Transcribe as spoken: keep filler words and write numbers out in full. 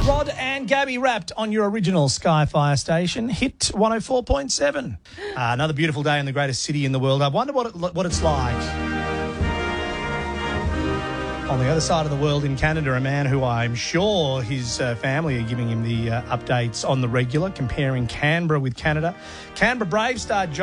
Rod and Gabby wrapped on your original Sky Fire station, Hit one oh four point seven. Uh, another beautiful day in the greatest city in the world. I wonder what it, what it's like on the other side of the world in Canada. A man who I'm sure his uh, family are giving him the uh, updates on the regular, comparing Canberra with Canada. Canberra Brave star John